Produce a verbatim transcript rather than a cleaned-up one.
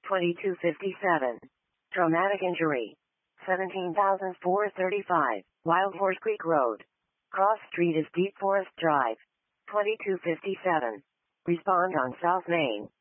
twenty-two fifty-seven. Traumatic injury. seventeen thousand four hundred thirty-five. Wild Horse Creek Road. Cross Street is Deep Forest Drive. twenty-two fifty-seven. Respond on South Main.